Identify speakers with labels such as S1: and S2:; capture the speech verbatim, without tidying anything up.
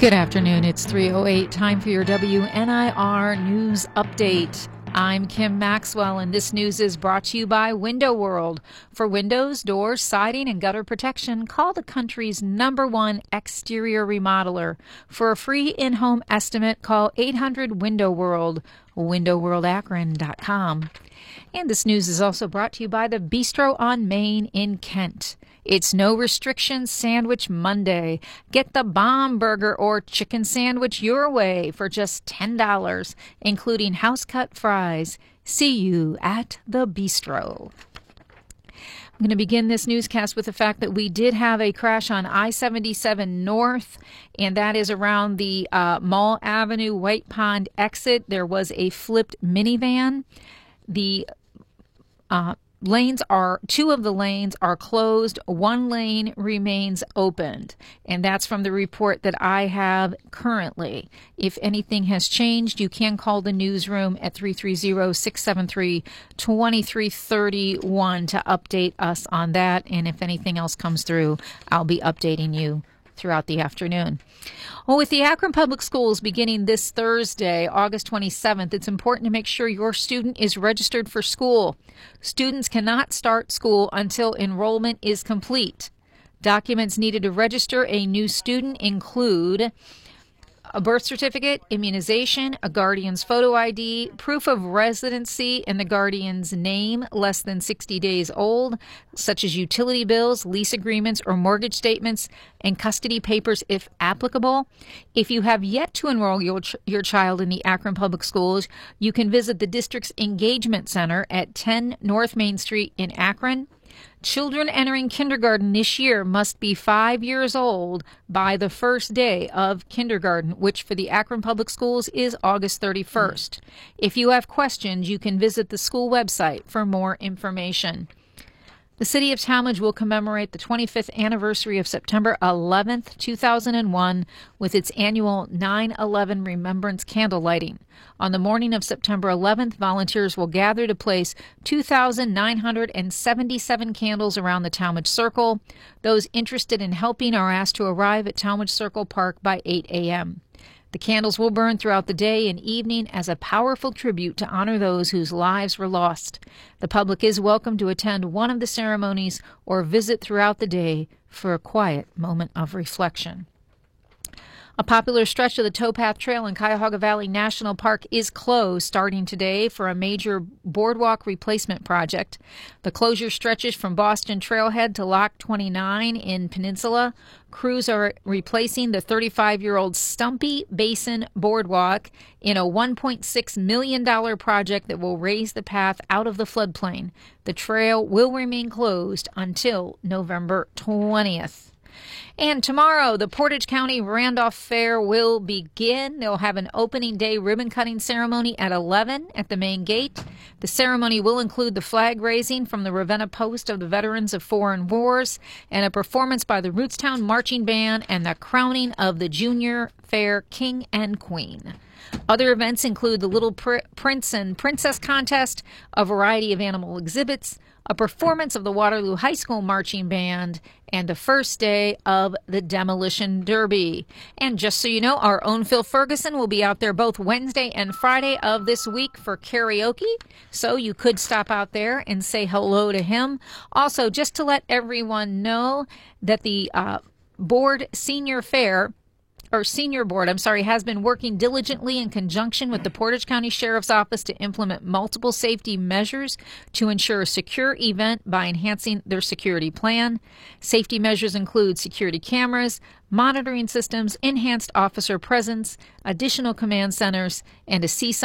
S1: Good afternoon. It's three oh eight. Time for your W N I R News Update. I'm Kim Maxwell, and this news is brought to you by Window World. For windows, doors, siding, and gutter protection, call the country's number one exterior remodeler. For a free in-home estimate, call eight hundred window world, window world akron dot com. And this news is also brought to you by the Bistro on Main in Kent. It's No Restrictions Sandwich Monday. Get the bomb burger or chicken sandwich your way for just ten dollars, including house-cut fries. See you at the Bistro. I'm going to begin this newscast with the fact that we did have a crash on I seventy-seven North, and that is around the uh, Mall Avenue White Pond exit. There was a flipped minivan. The uh, lanes are, two of the lanes are closed. One lane remains opened, and that's from the report that I have currently. If anything has changed, you can call the newsroom at three three zero, six seven three, two three three one to update us on that, and if anything else comes through, I'll be updating you throughout the afternoon. Well, with the Akron Public Schools beginning this Thursday, August twenty-seventh, it's important to make sure your student is registered for school. Students cannot start school until enrollment is complete. Documents needed to register a new student include a birth certificate, immunization, a guardian's photo I D, proof of residency in the guardian's name less than sixty days old, such as utility bills, lease agreements, or mortgage statements, and custody papers if applicable. If you have yet to enroll your, ch- your child in the Akron Public Schools, you can visit the district's Engagement Center at ten North Main Street in Akron. Children entering kindergarten this year must be five years old by the first day of kindergarten, which for the Akron Public Schools is August thirty-first. If you have questions, you can visit the school website for more information. The City of Talmadge will commemorate the twenty-fifth anniversary of September eleventh, two thousand one, with its annual nine eleven Remembrance candle lighting. On the morning of September eleventh, volunteers will gather to place two thousand nine hundred seventy-seven candles around the Talmadge Circle. Those interested in helping are asked to arrive at Talmadge Circle Park by eight a.m. The candles will burn throughout the day and evening as a powerful tribute to honor those whose lives were lost. The public is welcome to attend one of the ceremonies or visit throughout the day for a quiet moment of reflection. A popular stretch of the Towpath Trail in Cuyahoga Valley National Park is closed starting today for a major boardwalk replacement project. The closure stretches from Boston Trailhead to Lock twenty-nine in Peninsula. Crews are replacing the thirty-five-year-old Stumpy Basin Boardwalk in a one point six million dollars project that will raise the path out of the floodplain. The trail will remain closed until November twentieth. And tomorrow, the Portage County Randolph Fair will begin. They'll have an opening day ribbon cutting ceremony at eleven at the main gate. The ceremony will include the flag raising from the Ravenna Post of the Veterans of Foreign Wars and a performance by the Rootstown Marching Band and the crowning of the Junior Fair King and Queen. Other events include the Little Pr- Prince and Princess Contest, a variety of animal exhibits, a performance of the Waterloo High School Marching Band, and the first day of the Demolition Derby. And just so you know, our own Phil Ferguson will be out there both Wednesday and Friday of this week for karaoke, so you could stop out there and say hello to him. Also, just to let everyone know that the uh, Board Senior Fair or Senior Board, I'm sorry, has been working diligently in conjunction with the Portage County Sheriff's Office to implement multiple safety measures to ensure a secure event by enhancing their security plan. Safety measures include security cameras, monitoring systems, enhanced officer presence, additional command centers, and a C